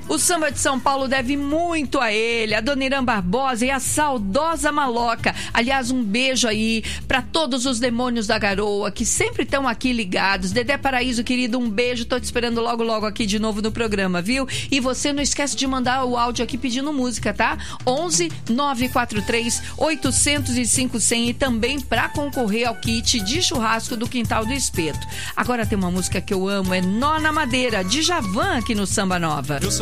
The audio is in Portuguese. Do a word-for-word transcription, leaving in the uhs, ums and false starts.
O samba de São Paulo deve muito a ele, a Dona Irã Barbosa e a saudosa Maloca. Aliás, um beijo aí para todos os demônios da garoa que sempre estão aqui ligados. Dedé Paraíso, querido, um beijo. Tô te esperando logo, logo aqui de novo no programa, viu? E você não esquece de mandar o áudio aqui pedindo música, tá? onze nove quatro três oito zero cinco zero zero e também para concorrer ao kit de churrasco do Quintal do Espeto. Agora tem uma música que eu amo, é Nó na Madeira, de Javan, aqui no Samba Nova.